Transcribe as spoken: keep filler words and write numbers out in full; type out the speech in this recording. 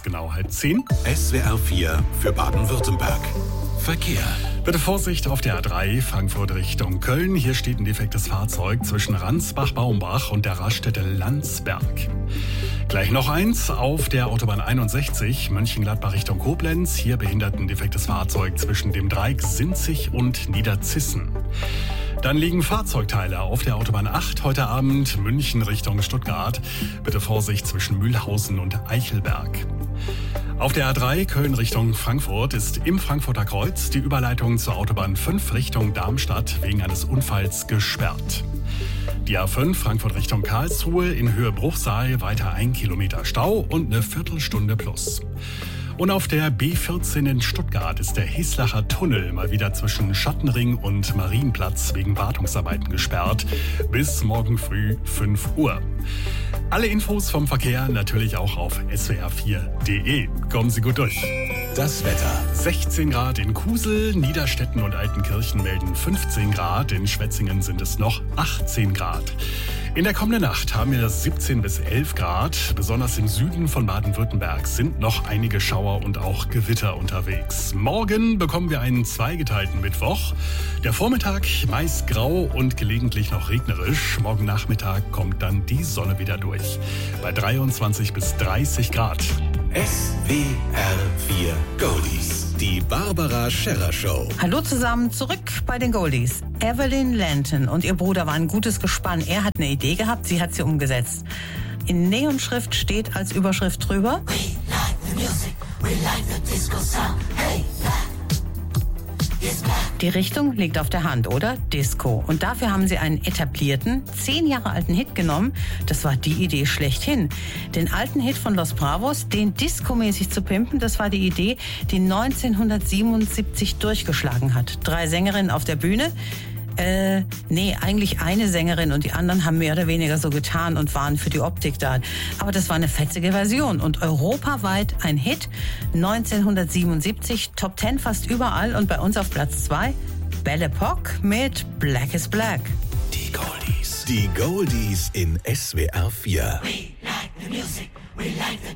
genau halb zehn. S W R vier für Baden-Württemberg. Verkehr. Bitte Vorsicht auf der A drei, Frankfurt Richtung Köln. Hier steht ein defektes Fahrzeug zwischen Ransbach-Baumbach und der Raststätte Landsberg. Gleich noch eins auf der Autobahn einundsechzig, Mönchengladbach Richtung Koblenz. Hier behindert ein defektes Fahrzeug zwischen dem Dreieck Sinzig und Niederzissen. Dann liegen Fahrzeugteile auf der Autobahn acht heute Abend München Richtung Stuttgart. Bitte Vorsicht zwischen Mühlhausen und Eichelberg. Auf der A drei Köln Richtung Frankfurt ist im Frankfurter Kreuz die Überleitung zur Autobahn fünf Richtung Darmstadt wegen eines Unfalls gesperrt. Die A fünf Frankfurt Richtung Karlsruhe in Höhe Bruchsal weiter ein Kilometer Stau und eine Viertelstunde plus. Und auf der B vierzehn in Stuttgart ist der Heslacher Tunnel mal wieder zwischen Schattenring und Marienplatz wegen Wartungsarbeiten gesperrt. Bis morgen früh fünf Uhr. Alle Infos vom Verkehr natürlich auch auf S W R vier Punkt de. Kommen Sie gut durch. Das Wetter. sechzehn Grad in Kusel, Niederstetten und Altenkirchen melden fünfzehn Grad. In Schwetzingen sind es noch achtzehn Grad. In der kommenden Nacht haben wir siebzehn bis elf Grad. Besonders im Süden von Baden-Württemberg sind noch einige Schauer und auch Gewitter unterwegs. Morgen bekommen wir einen zweigeteilten Mittwoch. Der Vormittag meist grau und gelegentlich noch regnerisch. Morgen Nachmittag kommt dann die Sonne wieder durch. Bei dreiundzwanzig bis dreißig Grad. S W R vier Goldies. Die Barbara Scherrer Show. Hallo zusammen, zurück bei den Goldies. Evelyn Lanton und ihr Bruder waren ein gutes Gespann. Er hat eine Idee gehabt, sie hat sie umgesetzt. In Neonschrift steht als Überschrift drüber: We like the music, we like the disco sound, hey, that. Die Richtung liegt auf der Hand, oder? Disco. Und dafür haben sie einen etablierten, zehn Jahre alten Hit genommen. Das war die Idee schlechthin. Den alten Hit von Los Bravos, den discomäßig zu pimpen, das war die Idee, die neunzehnhundertsiebenundsiebzig durchgeschlagen hat. Drei Sängerinnen auf der Bühne. Äh, nee, eigentlich eine Sängerin und die anderen haben mehr oder weniger so getan und waren für die Optik da. Aber das war eine fetzige Version und europaweit ein Hit. neunzehnhundertsiebenundsiebzig, Top zehn fast überall und bei uns auf Platz zwei Belle Epoque mit Black is Black. Die Goldies. Die Goldies in S W R vier. We like the music, we like the